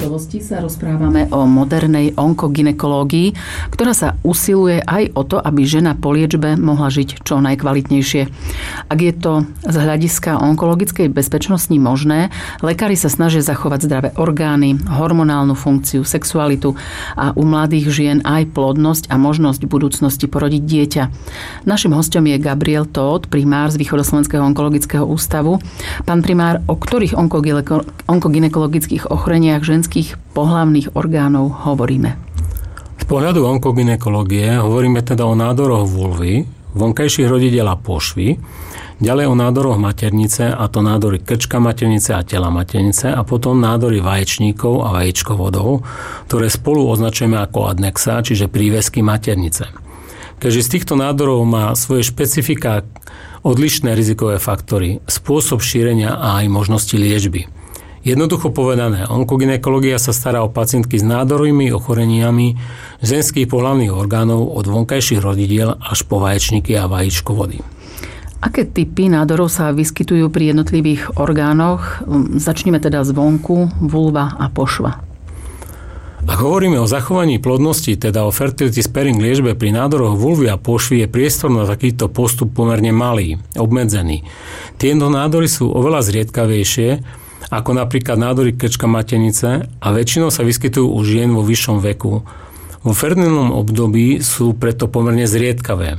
pohotovosti sa rozprávame o modernej onkogynekológii, ktorá sa usiluje aj o to, aby žena po liečbe mohla žiť čo najkvalitnejšie. Ak je to z hľadiska onkologickej bezpečnosti možné, lekári sa snažia zachovať zdravé orgány, hormonálnu funkciu, sexualitu a u mladých žien aj plodnosť a možnosť v budúcnosti porodiť dieťa. Našim hosťom je Gabriel Tóth, primár z Východoslovenského onkologického ústavu. Pán primár, o ktorých onkogynekologických ochoreniach ženských pohlavných orgánov hovoríme? Z pohľadu onkogynekológie hovoríme teda o nádoroch vulvy, vonkajších rodidiel a pošvy, ďalej o nádoroch maternice, a to nádory krčka maternice a tela maternice, a potom nádory vaječníkov a vajíčkovodov, ktoré spolu označujeme ako adnexa, čiže prívesky maternice. Keďže z týchto nádorov má svoje špecifika odlišné rizikové faktory, spôsob šírenia a aj možnosti liečby. Jednoducho povedané, onkogynekológia sa stará o pacientky s nádorovými ochoreniami ženských pohlavných orgánov od vonkajších rodidiel až po vaječníky a vajíčkovody. Aké typy nádorov sa vyskytujú pri jednotlivých orgánoch? Začneme teda zvonku, vulva a pošva. Ak hovoríme o zachovaní plodnosti, teda o fertility sparing liečbe pri nádoroch vulvy a pošvy, je priestor na takýto postup pomerne malý, obmedzený. Tieto nádory sú oveľa zriedkavejšie, ako napríklad nádory krčka maternice, a väčšinou sa vyskytujú u žien vo vyššom veku. Vo fertilnom období sú preto pomerne zriedkavé.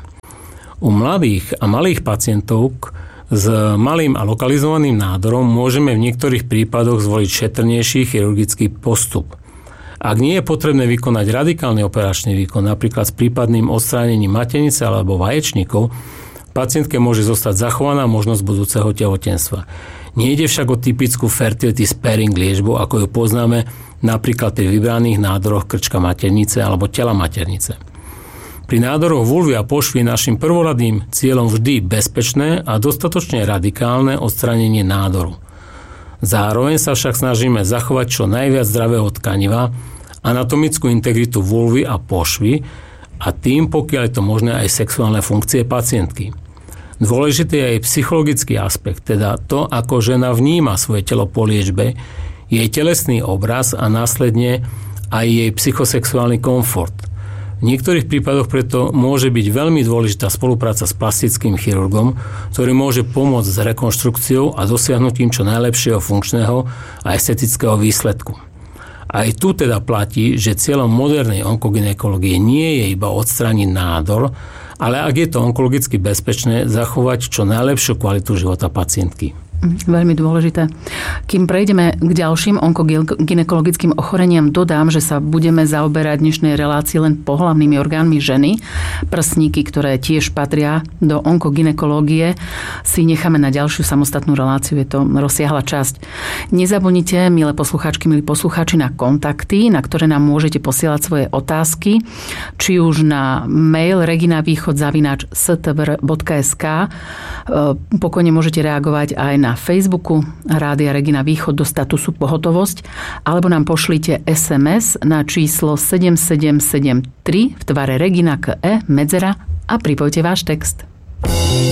U mladých a malých pacientov s malým a lokalizovaným nádorom môžeme v niektorých prípadoch zvoliť šetrnejší chirurgický postup. Ak nie je potrebné vykonať radikálny operačný výkon, napríklad s prípadným odstránením maternice alebo vaječníkov, pacientke môže zostať zachovaná možnosť budúceho tehotenstva. Nejde však o typickú fertility sparing liečbu, ako ju poznáme napríklad pri vybraných nádoroch krčka maternice alebo tela maternice. Pri nádoroch vulvy a pošvy je našim prvoradým cieľom vždy bezpečné a dostatočne radikálne odstránenie nádoru. Zároveň sa však snažíme zachovať čo najviac zdravého tkaniva, anatomickú integritu vulvy a pošvy a tým, pokiaľ je to možné, aj sexuálne funkcie pacientky. Dôležitý je aj psychologický aspekt, teda to, ako žena vníma svoje telo po liečbe, jej telesný obraz a následne aj jej psychosexuálny komfort. V niektorých prípadoch preto môže byť veľmi dôležitá spolupráca s plastickým chirurgom, ktorý môže pomôcť s rekonštrukciou a dosiahnutím čo najlepšieho funkčného a estetického výsledku. Aj tu teda platí, že cieľom modernej onkogynekológie nie je iba odstrániť nádor, ale ak je to onkologicky bezpečné, zachovať čo najlepšiu kvalitu života pacientky. Veľmi dôležité. Kým prejdeme k ďalším onkogynekologickým ochoreniam, dodám, že sa budeme zaoberať dnešnej relácii len pohlavnými orgánmi ženy. Prsníky, ktoré tiež patria do onkogynekológie, si necháme na ďalšiu samostatnú reláciu. Je to rozsiahla časť. Nezabudnite, milé poslucháčky, milí poslucháči, na kontakty, na ktoré nám môžete posielať svoje otázky, či už na mail reginavýchod@stvr.sk. Pokojne môžete reagovať aj na Facebooku Rádia Regina Východ do statusu pohotovosť, alebo nám pošlite SMS na číslo 7773 v tvare Regina KE medzera a pripojte váš text.